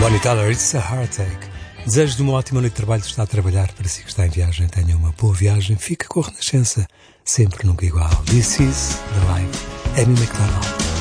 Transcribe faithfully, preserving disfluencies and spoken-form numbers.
Bonnie Tyler, It's a Heartache. Desejo de uma ótima noite de trabalho. Está a trabalhar, para si que está em viagem. Tenha uma boa viagem. Fica com a Renascença, sempre nunca igual. This is the life. Amy McDonald.